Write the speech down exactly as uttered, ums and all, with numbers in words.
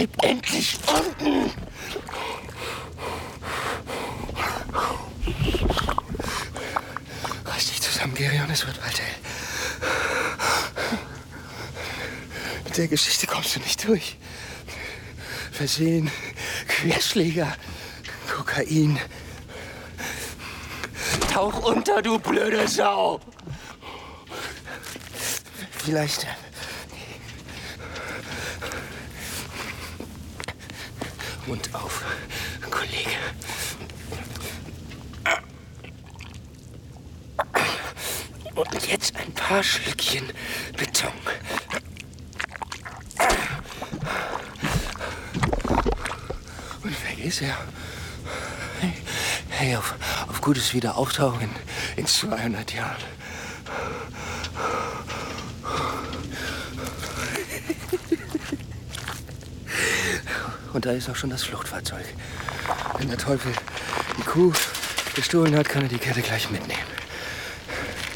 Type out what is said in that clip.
Bleib endlich unten! Reiß dich zusammen, Gerion, es wird bald hell. Mit der Geschichte kommst du nicht durch. Versehen, Querschläger, Kokain. Tauch unter, du blöde Sau! Vielleicht... Mund auf, Kollege. Und jetzt ein paar Schlückchen Beton. Und weg ist er. Hey, hey auf, auf gutes Wiederauftauchen in, in zweihundert Jahren. Und da ist auch schon das Fluchtfahrzeug. Wenn der Teufel die Kuh gestohlen hat, kann er die Kette gleich mitnehmen.